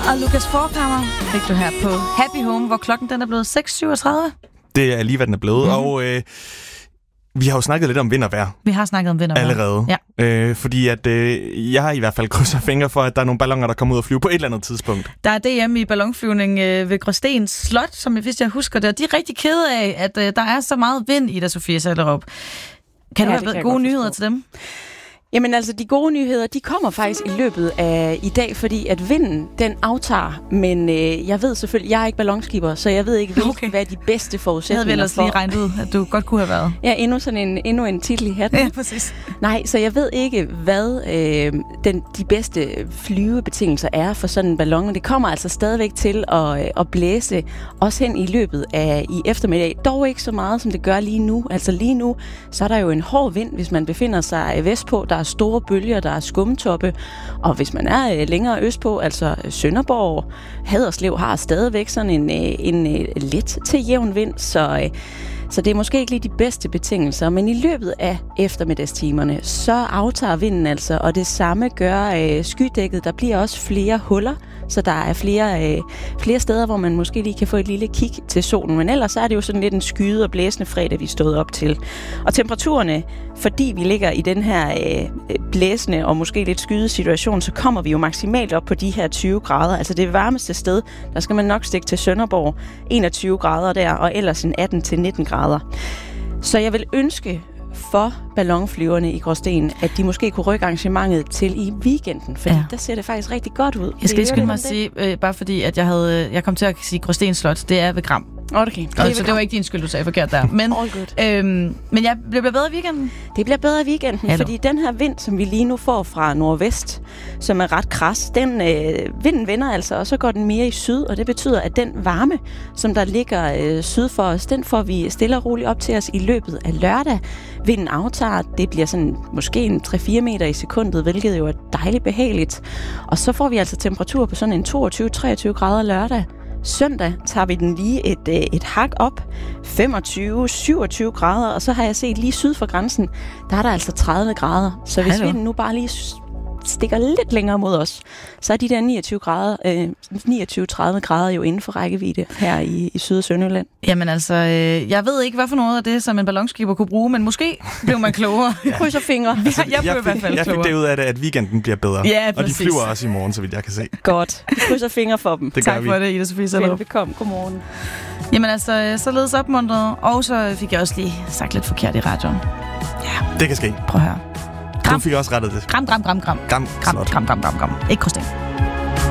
Og Lukas Forchhammer fik du her på Happy Home, hvor klokken den er blevet 6:37. Det er lige, hvad den er blevet. Og vi har jo snakket lidt om vind og vejr. Vi har snakket om vind og vejr. Allerede. Ja. Fordi at jeg har i hvert fald krydser fingre for, at der er nogle balloner, der kommer ud og flyve på et eller andet tidspunkt. Der er DM i ballonflyvning ved Gråstens Slot, som hvis jeg husker det. Og de er rigtig kede af, at der er så meget vind i der, Sofie Salerup. Kan du have gode nyheder til dem? Jamen altså, de gode nyheder, de kommer faktisk i løbet af i dag, fordi at vinden, den aftager. Men jeg ved selvfølgelig, jeg er ikke ballonskipper, så jeg ved ikke, hvad de bedste forudsætninger for. Jeg havde vel også lige regnet ud, at du godt kunne have været. Ja, endnu en titel i hatten. Ja, præcis. Nej, så jeg ved ikke, hvad de bedste flyvebetingelser er for sådan en ballon. Det kommer altså stadigvæk til at blæse, også hen i løbet af i eftermiddag. Dog ikke så meget, som det gør lige nu. Altså lige nu, så er der jo en hård vind, hvis man befinder sig vestpå. Der er store bølger, der er skumtoppe, og hvis man er længere østpå, altså Sønderborg, Haderslev har stadigvæk sådan en let til jævn vind, så det er måske ikke lige de bedste betingelser, men i løbet af eftermiddagstimerne, så aftager vinden altså, og det samme gør skydækket. Der bliver også flere huller, så der er flere steder, hvor man måske lige kan få et lille kig til solen. Men ellers er det jo sådan lidt en skyde og blæsende fredag, vi er stået op til. Og temperaturerne, fordi vi ligger i den her blæsende og måske lidt skyde situation, så kommer vi jo maksimalt op på de her 20 grader. Altså det varmeste sted, der skal man nok stikke til Sønderborg, 21 grader der, og ellers en 18-19 grader. Så jeg vil ønske for ballonflyverne i Gråsten, at de måske kunne rykke arrangementet til i weekenden, fordi der ser det faktisk rigtig godt ud. Jeg skal lige skynde mig at sige, bare fordi at jeg kom til at sige Gråstens Slot, det er ved Gram. Okay. Så det var ikke din skyld, du sagde forkert der. Men jeg bliver bedre i weekenden? Det bliver bedre i weekenden, fordi den her vind, som vi lige nu får fra nordvest, som er ret kras, vinden vender altså, og så går den mere i syd, og det betyder, at den varme, som der ligger syd for os, den får vi stille og roligt op til os i løbet af lørdag. Vinden aftager, det bliver sådan måske en 3-4 meter i sekundet, hvilket jo er dejligt behageligt. Og så får vi altså temperatur på sådan en 22-23 grader lørdag. Søndag tager vi den lige et hak op, 25-27 grader, og så har jeg set lige syd for grænsen, der er der altså 30 grader. Så hvis vinden nu bare lige stikker lidt længere mod os, så er de der 29-30 grader jo inden for rækkevidde her i Syd- og Sønderjylland. Jamen altså, jeg ved ikke, hvad for noget af det, som en ballonskipper kunne bruge, men måske blev man klogere. Vi krydser fingre. Altså, jeg blev i hvert fald klogere. Jeg fik det ud af det, at weekenden bliver bedre. Ja, og de flyver også i morgen, så vidt jeg kan se. Godt. Vi krydser fingre for dem. Tak for det, Ida Sofie Salerup. Velbekomme. Godmorgen. Jamen altså, således opmuntret, og så fik jeg også lige sagt lidt forkert i radioen. Ja. Det kan ske. Prøv at høre. Du fik også rettet det. Gram. Gram. Ikke Gråsten.